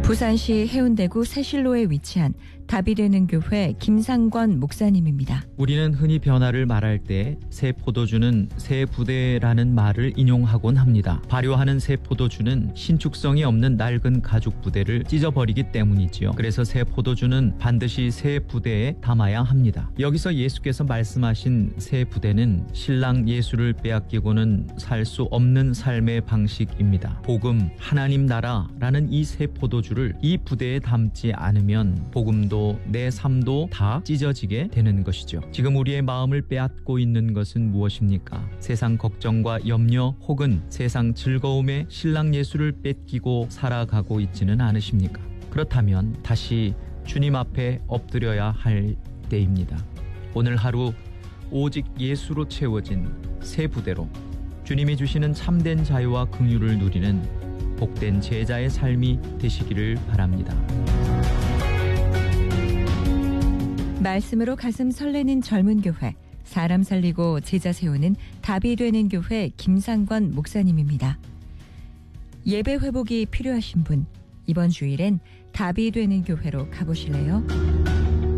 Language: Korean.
부산시 해운대구 새실로에 위치한 답이 되는 교회 김상권 목사님입니다. 우리는 흔히 변화를 말할 때 새 포도주는 새 부대라는 말을 인용하곤 합니다. 발효하는 새 포도주는 신축성이 없는 낡은 가죽 부대를 찢어버리기 때문이지요. 그래서 새 포도주는 반드시 새 부대에 담아야 합니다. 여기서 예수께서 말씀하신 새 부대는 신랑 예수를 빼앗기고는 살 수 없는 삶의 방식입니다. 복음, 하나님 나라라는 이 새 포도주를 이 부대에 담지 않으면 복음도 내 삶도 다 찢어지게 되는 것이죠. 지금 우리의 마음을 빼앗고 있는 것은 무엇입니까? 세상 걱정과 염려 혹은 세상 즐거움에 신랑 예수를 뺏기고 살아가고 있지는 않으십니까? 그렇다면 다시 주님 앞에 엎드려야 할 때입니다. 오늘 하루 오직 예수로 채워진 새 부대로 주님이 주시는 참된 자유와 긍휼을 누리는 복된 제자의 삶이 되시기를 바랍니다. 말씀으로 가슴 설레는 젊은 교회, 사람 살리고 제자 세우는 답이 되는 교회 김상권 목사님입니다. 예배 회복이 필요하신 분, 이번 주일엔 답이 되는 교회로 가보실래요?